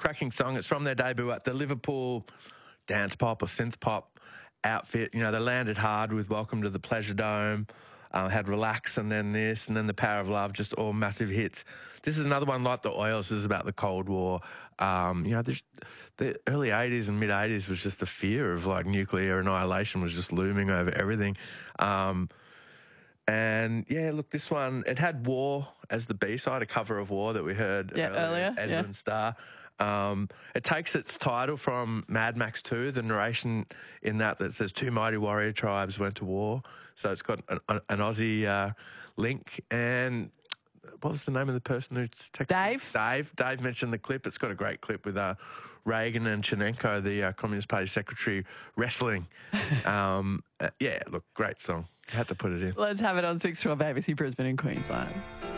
cracking song. It's from their debut at the Liverpool dance pop or synth pop outfit. You know, they landed hard with Welcome to the Pleasure Dome, had Relax and then this, and then The Power of Love, just all massive hits. This is another one like the Oils. This is about the Cold War. You know, the early 80s and mid-80s was just the fear of, like, nuclear annihilation was just looming over everything. And, yeah, look, this one, it had War as the B-side, a cover of War that we heard earlier. Edwin Starr. It takes its title from Mad Max 2, the narration in that says 2 mighty warrior tribes went to war. So it's got an Aussie link. And what was the name of the person who's texted? Dave. Dave mentioned the clip. It's got a great clip with Reagan and Chernenko, the Communist Party secretary, wrestling. Yeah, look, great song. Had to put it in. Let's have it on 612 ABC Brisbane in Queensland.